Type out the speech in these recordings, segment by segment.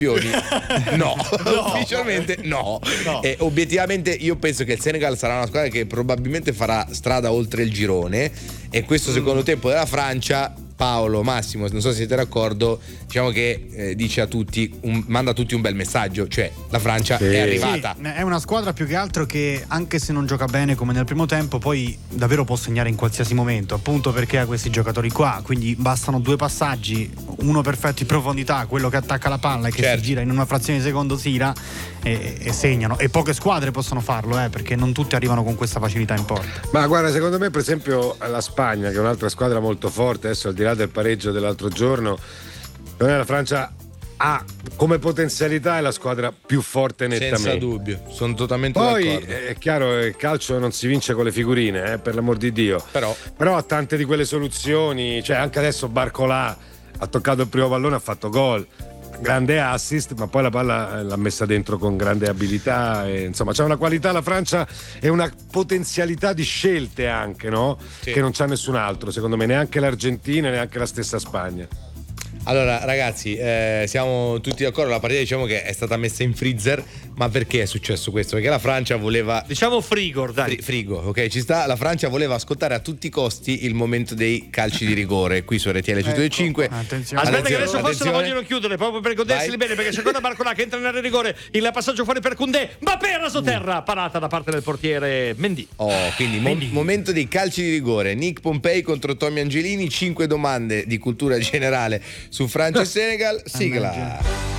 No, ufficialmente no. E obiettivamente io penso che il Senegal sarà una squadra che probabilmente farà strada oltre il girone, e questo secondo tempo della Francia, Paolo, Massimo, non so se siete d'accordo, diciamo che dice a tutti, manda a tutti un bel messaggio, cioè la Francia è arrivata. Sì, è una squadra più che altro che, anche se non gioca bene come nel primo tempo, poi davvero può segnare in qualsiasi momento, appunto perché ha questi giocatori qua, quindi bastano 2 passaggi, uno perfetto in profondità, quello che attacca la palla e che si gira in una frazione di secondo tira e segnano, e poche squadre possono farlo, perché non tutte arrivano con questa facilità in porta. Ma guarda, secondo me per esempio la Spagna, che è un'altra squadra molto forte, adesso al di là del pareggio dell'altro giorno, la Francia ha come potenzialità è la squadra più forte nettamente. Senza dubbio, sono totalmente poi d'accordo. È chiaro, il calcio non si vince con le figurine, per l'amor di Dio. Però ha tante di quelle soluzioni, cioè anche adesso Barcolà ha toccato il primo pallone, ha fatto gol, grande assist, ma poi la palla l'ha messa dentro con grande abilità, e, insomma c'è una qualità la Francia e una potenzialità di scelte anche, no? Che non c'ha nessun altro, secondo me, neanche l'Argentina, neanche la stessa Spagna. Allora ragazzi, siamo tutti d'accordo, la partita diciamo che è stata messa in freezer, ma perché è successo questo? Perché la Francia voleva, diciamo frigor, dai. Frigo, ok, ci sta. La Francia voleva ascoltare a tutti i costi il momento dei calci di rigore qui su RTL 105. Aspetta che adesso forse la vogliono chiudere proprio per goderseli bene, perché seconda Barcolà che entra nell'area di rigore, il passaggio fuori per Koundé, Mbappé rasoterra, parata da parte del portiere Mendy. Quindi momento dei calci di rigore. Nick Pompei contro Tommy Angelini, 5 domande di cultura generale su Francia e Senegal. Sigla.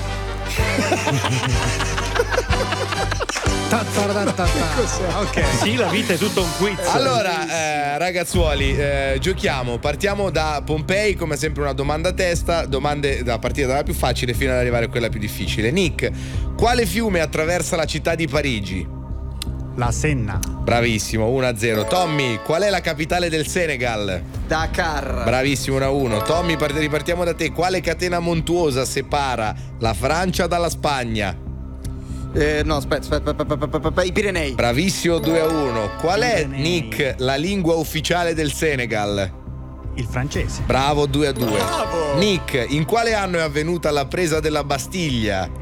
Ok. Sì, la vita è tutto un quiz. Allora, ragazzuoli, giochiamo. Partiamo da Pompei, come sempre una domanda a testa. Domande da partire dalla più facile fino ad arrivare a quella più difficile. Nick, quale fiume attraversa la città di Parigi? La Senna. Bravissimo, 1-0. Tommy, qual è la capitale del Senegal? Dakar. Bravissimo, 1-1. Tommy, ripartiamo da te. Quale catena montuosa separa la Francia dalla Spagna? No, aspetta, i Pirenei. Bravissimo, 2-1. Qual è, Nick, la lingua ufficiale del Senegal? Il francese. Bravo, 2-2. Bravo. Nick, in quale anno è avvenuta la presa della Bastiglia?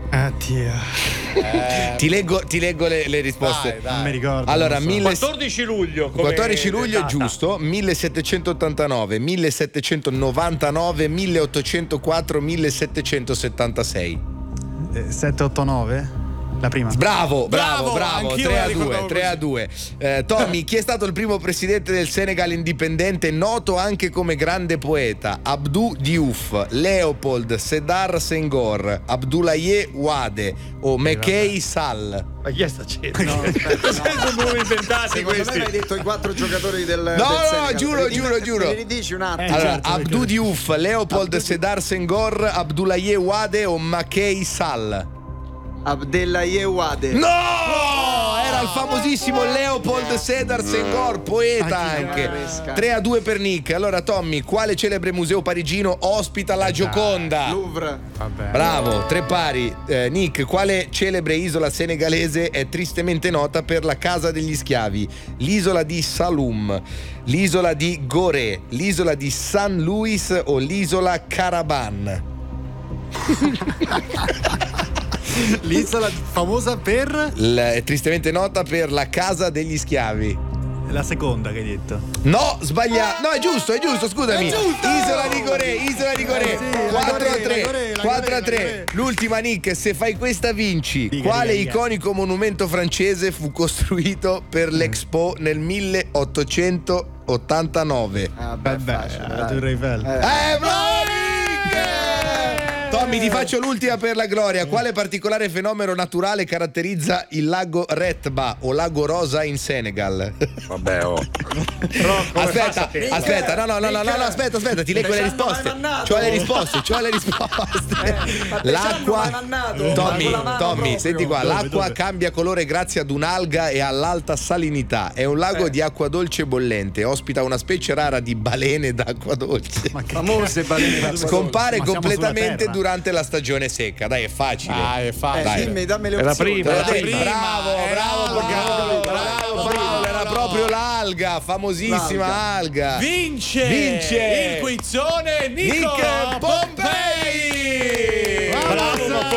Ti leggo le risposte. Non mi ricordo. Allora, 14 luglio. 14 luglio è giusto. 1789, 1799, 1804, 1776. 789? La prima. Bravo. anch'io 3-2. Tommy, chi è stato il primo presidente del Senegal indipendente, noto anche come grande poeta? Abdou Diouf, Leopold Sédar Senghor, Abdoulaye Wade o Macky Sall? Ma chi è sta gente? No, Sono nuovi inventati secondo questi. me hai detto i 4 giocatori del No, Senegal. giuro. Me li dici un attimo? Allora, certo, Abdou Diouf, Leopold Sédar Senghor, Abdoulaye Wade o Macky Sall? Abdellaye Wade. No! Era il famosissimo Leopold Sédar Senghor, poeta anche. 3-2 per Nick. Allora, Tommy, quale celebre museo parigino ospita la Gioconda? Louvre. Vabbè. Bravo, 3 pari. Nick, quale celebre isola senegalese è tristemente nota per la casa degli schiavi? L'isola di Saloum, l'isola di Gorée, l'isola di San Luis o l'isola Caraban? L'isola famosa per? È tristemente nota per la casa degli schiavi. La seconda che hai detto. No, sbagliato. No, è giusto, scusami. Isola di Gorée. 4-3. L'ultima, Nick, se fai questa vinci. Quale iconico monumento francese fu costruito per l'Expo nel 1889? La Tour Eiffel. Bravo! Tommy, ti faccio l'ultima per la gloria. Quale particolare fenomeno naturale caratterizza il lago Retba o lago Rosa in Senegal? Vabbè, Aspetta, no, aspetta, ti leggo le risposte. C'ho le risposte. L'acqua. Tommy, senti qua, l'acqua cambia colore grazie ad un'alga e all'alta salinità. È un lago di acqua dolce bollente, ospita una specie rara di balene d'acqua dolce. Famose balene. Scompare completamente durante la stagione secca. Dai, è facile. Dammi le È la opzioni. prima. Bravo, era proprio l'alga, famosissima alga. Vince il quizzone Nick Pompei. Bravo.